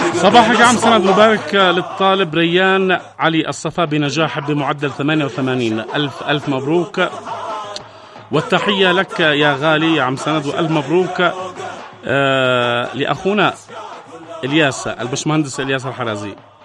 صباحك يا عم سند، مبارك للطالب ريان علي الصفا بنجاح بمعدل 88. ألف مبروك والتحية لك يا غالي يا عم سند، وألف مبروك لأخونا إلياس البشمهندس إلياس الحرازي.